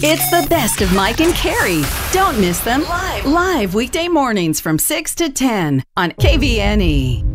It's the best of Mike and Carrie. Don't miss them Live. live weekday mornings from 6 to 10 on KVNE.